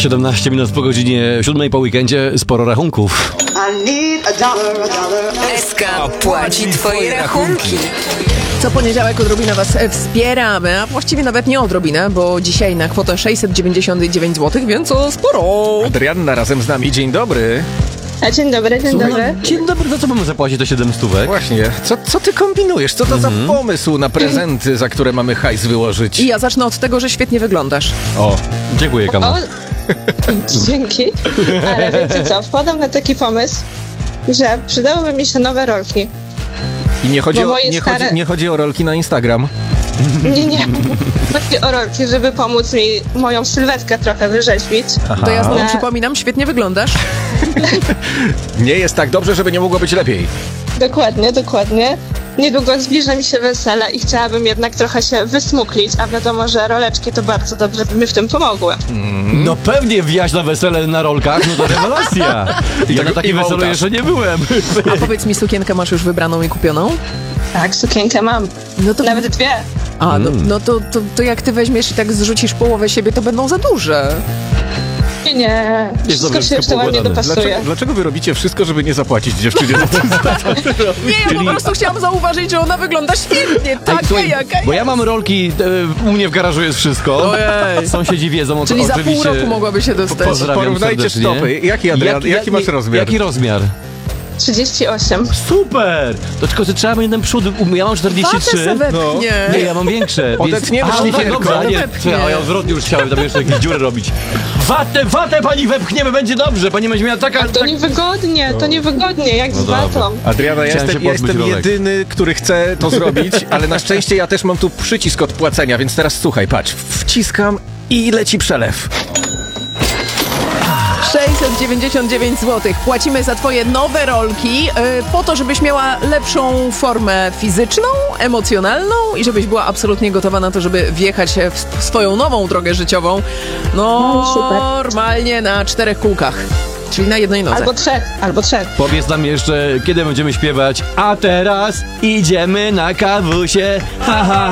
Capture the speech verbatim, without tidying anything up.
siedemnaście minut po godzinie siódmej po weekendzie, sporo rachunków. S K płaci twoje rachunki. Co poniedziałek odrobinę was wspieramy, a właściwie nawet nie odrobinę, bo dzisiaj na kwotę sześćset dziewięćdziesiąt dziewięć złotych, więc o sporo. Adrianna razem z nami, dzień dobry. A dzień dobry, dzień Słuchaj, dobry. Dzień dobry, za co mamy zapłacić to siedem stówek? Właśnie, co, co ty kombinujesz? Co to za pomysł na prezenty, za które mamy hajs wyłożyć? I ja zacznę od tego, że świetnie wyglądasz. O, dziękuję, Kama. O, dzięki. Ale wiecie co, wpadam na taki pomysł, że przydałyby mi się nowe rolki. I nie chodzi, Bo o, moje nie, stare- chodzi, nie chodzi o rolki na Instagram. Nie, nie. Chodzi o rolki, żeby pomóc mi moją sylwetkę trochę wyrzeźbić. To ja znowu Ale- przypominam, świetnie wyglądasz. Nie jest tak dobrze, żeby nie mogło być lepiej. Dokładnie, dokładnie. Niedługo zbliża mi się wesele i chciałabym jednak trochę się wysmuklić, a wiadomo, że roleczki to bardzo dobrze by mi w tym pomogły. No pewnie wjazd na wesele na rolkach, no to rewelacja. Ja tak- na takim i weselu wołtasz. jeszcze nie byłem. A powiedz mi, sukienkę masz już wybraną i kupioną? Tak, sukienkę mam. No to... Nawet dwie. A, no, no to, to, to jak ty weźmiesz i tak zrzucisz połowę siebie, to będą za duże. Nie, nie. Wszystko dobrze, się jeszcze ładnie poukładane. dopasuje. Dlaczego, dlaczego wy robicie wszystko, żeby nie zapłacić dziewczynie za ten Nie, ja po prostu chciałam zauważyć, że ona wygląda świetnie, taka słuchaj, jaka bo ja jest. mam rolki, e, u mnie w garażu jest wszystko. Ojej. Sąsiedzi wiedzą, o Czyli za oczywiście. pół roku mogłaby się dostać. Pozdrawiam Porównajcie serdecznie. stopy. Jaki, Adrian, Jak- jaki jak- masz rozmiar? Jaki rozmiar? trzydzieści osiem. Super! To tylko, że trzeba mieć ten przód. Ja mam czterdzieści Watę trzy. se wepchnie. Nie, ja mam większe. Odetniemy więc... A, no tak, szlifierką. dobrze, a nie, Wepchnie. a ja odwrotnie już chciałem tam jeszcze jakieś dziury robić. Watę, watę pani wepchniemy, będzie dobrze. Pani będzie miała taka... Ale to tak... niewygodnie, to niewygodnie, jak z dobra. watą. Adriana, ja Chciałem jestem, się ja pozbyć jestem rolek. jedyny, który chce to zrobić, ale na szczęście ja też mam tu przycisk od płacenia, więc teraz słuchaj, patrz, wciskam i leci przelew. sześćset dziewięćdziesiąt dziewięć złotych. Płacimy za twoje nowe rolki, yy, po to, żebyś miała lepszą formę fizyczną, emocjonalną i żebyś była absolutnie gotowa na to, żeby wjechać w, w swoją nową drogę życiową. No, No, super. normalnie na czterech kółkach. Czyli na jednej nodze. Albo trzech, albo trzech. Powiedz nam jeszcze, kiedy będziemy śpiewać. A teraz idziemy na kawusie. Ha, ha,